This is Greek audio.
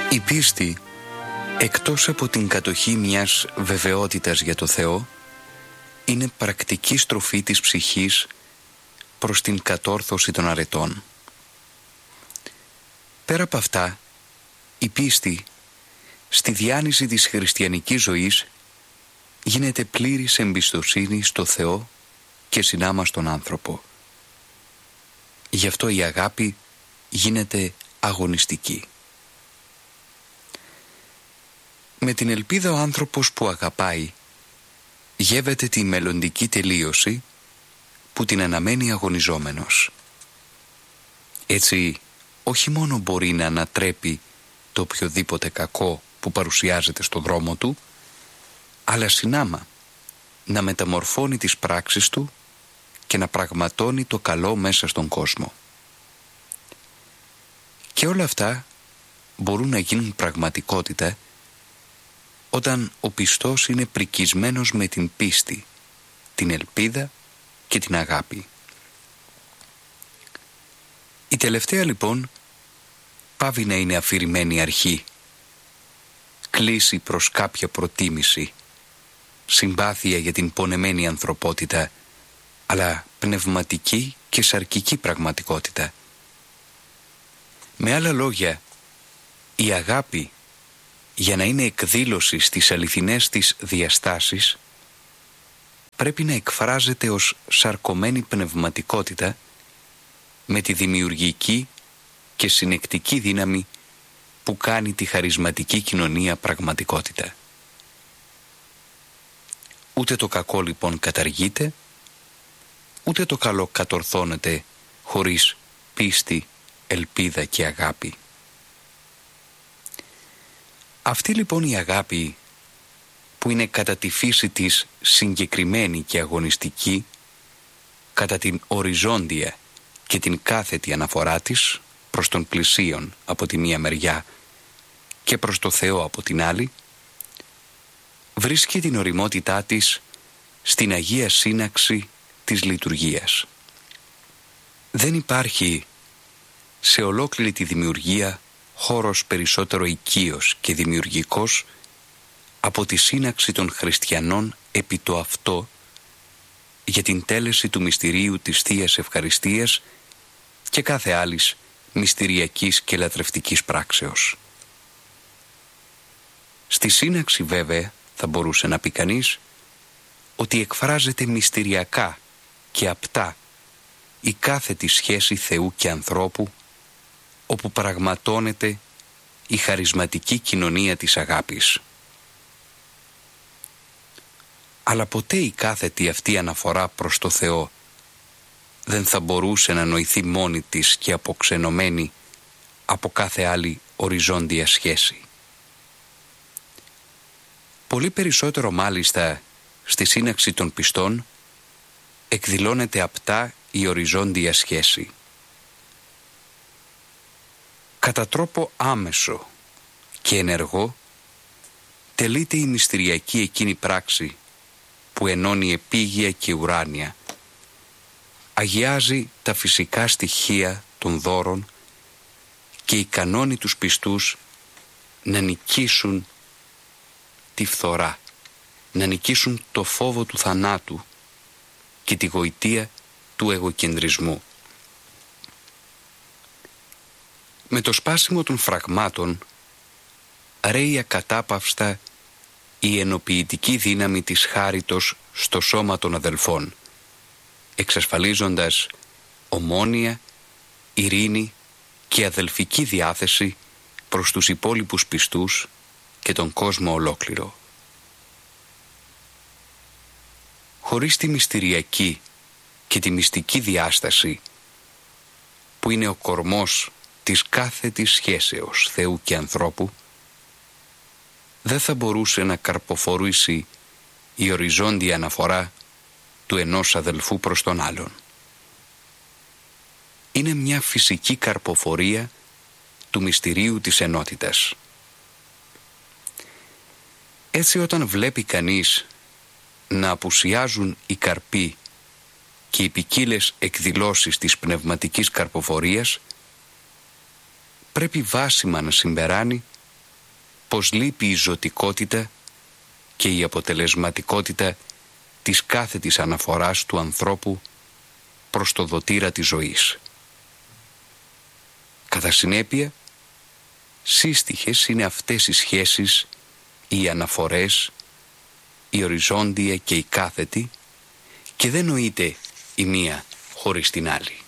Η πίστη, εκτός από την κατοχή μιας βεβαιότητας για το Θεό, είναι πρακτική στροφή της ψυχής προς την κατόρθωση των αρετών. Πέρα από αυτά, η πίστη στη διάνυση της χριστιανικής ζωής γίνεται πλήρης εμπιστοσύνη στο Θεό και συνάμα στον άνθρωπο. Γι' αυτό η αγάπη γίνεται αγωνιστική. Με την ελπίδα ο άνθρωπος που αγαπάει γεύεται τη μελλοντική τελείωση που την αναμένει αγωνιζόμενος. Έτσι, όχι μόνο μπορεί να ανατρέπει το οποιοδήποτε κακό που παρουσιάζεται στο δρόμο του, αλλά συνάμα να μεταμορφώνει τις πράξεις του και να πραγματώνει το καλό μέσα στον κόσμο. Και όλα αυτά μπορούν να γίνουν πραγματικότητα όταν ο πιστός είναι πρικισμένος με την πίστη, την ελπίδα και την αγάπη. Η τελευταία λοιπόν πάβει να είναι αφηρημένη αρχή, κλίση προς κάποια προτίμηση, συμπάθεια για την πονεμένη ανθρωπότητα, αλλά πνευματική και σαρκική πραγματικότητα. Με άλλα λόγια, η αγάπη, για να είναι εκδήλωση στις αληθινές της διαστάσεις, πρέπει να εκφράζεται ως σαρκωμένη πνευματικότητα με τη δημιουργική και συνεκτική δύναμη που κάνει τη χαρισματική κοινωνία πραγματικότητα. Ούτε το κακό λοιπόν καταργείται, ούτε το καλό κατορθώνεται χωρίς πίστη, ελπίδα και αγάπη. Αυτή λοιπόν η αγάπη, που είναι κατά τη φύση της συγκεκριμένη και αγωνιστική, κατά την οριζόντια και την κάθετη αναφορά της προς τον πλησίον από τη μία μεριά και προς το Θεό από την άλλη, βρίσκει την ωριμότητά της στην Αγία Σύναξη της λειτουργίας. Δεν υπάρχει σε ολόκληρη τη δημιουργία χώρος περισσότερο οικείος και δημιουργικός από τη σύναξη των χριστιανών επί το αυτό για την τέλεση του μυστηρίου της Θείας Ευχαριστίας και κάθε άλλης μυστηριακής και λατρευτικής πράξεως. Στη σύναξη βέβαια θα μπορούσε να πει κανείς ότι εκφράζεται μυστηριακά και απτά η κάθετη σχέση Θεού και ανθρώπου, όπου πραγματώνεται η χαρισματική κοινωνία της αγάπης. Αλλά ποτέ η κάθετη αυτή αναφορά προς το Θεό δεν θα μπορούσε να νοηθεί μόνη της και αποξενωμένη από κάθε άλλη οριζόντια σχέση. Πολύ περισσότερο μάλιστα στη σύναξη των πιστών εκδηλώνεται απτά η οριζόντια σχέση. Κατά τρόπο άμεσο και ενεργό τελείται η μυστηριακή εκείνη πράξη που ενώνει επίγεια και ουράνια, αγιάζει τα φυσικά στοιχεία των δώρων και ικανώνει τους πιστούς να νικήσουν τη φθορά, να νικήσουν το φόβο του θανάτου και τη γοητεία του εγωκεντρισμού. Με το σπάσιμο των φραγμάτων ρέει ακατάπαυστα η ενοποιητική δύναμη της χάριτος στο σώμα των αδελφών, εξασφαλίζοντας ομόνοια, ειρήνη και αδελφική διάθεση προς τους υπόλοιπους πιστούς και τον κόσμο ολόκληρο. Χωρίς τη μυστηριακή και τη μυστική διάσταση που είναι ο κορμός της κάθετης σχέσεως Θεού και ανθρώπου, δεν θα μπορούσε να καρποφορήσει η οριζόντια αναφορά του ενός αδελφού προς τον άλλον. Είναι μια φυσική καρποφορία του μυστηρίου της ενότητας. Έτσι όταν βλέπει κανείς να απουσιάζουν οι καρποί και οι ποικίλες εκδηλώσεις της πνευματικής καρποφορίας, πρέπει βάσιμα να συμπεράνει πως λείπει η ζωτικότητα και η αποτελεσματικότητα της κάθετης αναφοράς του ανθρώπου προς το δοτήρα της ζωής. Κατά συνέπεια, σύστιχες είναι αυτές οι σχέσεις, οι αναφορές, η οριζόντια και η κάθετη, και δεν νοείται η μία χωρίς την άλλη.